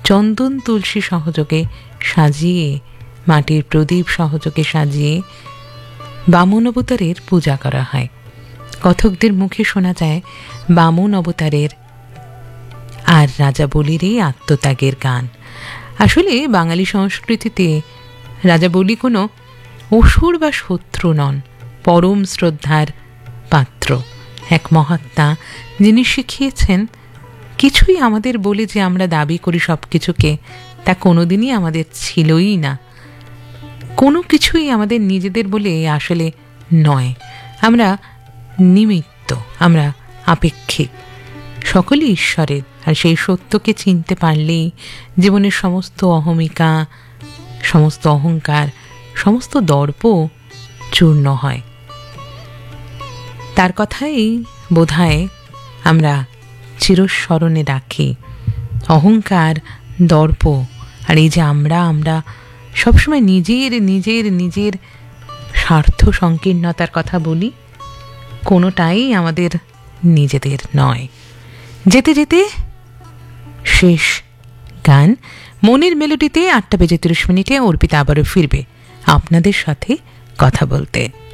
চন্দন তুলসী সহযোগে সাজিয়ে, মাটির প্রদীপ সহযোগে সাজিয়ে বামন অবতারের পূজা করা হয়। কথকদের মুখে শোনা যায় বামন অবতারের আর রাজা বলির এই আত্মত্যাগের গান। আসলে বাঙালি সংস্কৃতিতে রাজা বলি কোনো অসুর বা শত্রু নন, পরম শ্রদ্ধার পাত্র, এক মহাত্মা, যিনি শিখিয়েছেন কিছুই আমাদের বলে যে আমরা দাবি করি সব কিছুকে, তা কোনোদিনই আমাদের ছিলই না। কোনো কিছুই আমাদের নিজেদের বলে আসলে নয়। আমরা নিমিত্ত, আমরা আপেক্ষিক, সকলেই ঈশ্বরের। আর সেই সত্যকে চিনতে পারলেই জীবনের সমস্ত অহমিকা, সমস্ত অহংকার, সমস্ত দর্প চূর্ণ হয়। তার কথাই বোধহয় আমরা চিরস্মরণে রাখি। অহংকার, দর্প আর এই যে আমরা সবসময় নিজের নিজের নিজের স্বার্থ সংকীর্ণতার কথা বলি, কোনোটাই আমাদের নিজেদের নয়। যেতে যেতে শেষ গান মনের মেলোডিতে 8:30 অর্পিতা আবারও ফিরবে আপনাদের সাথে কথা বলতে।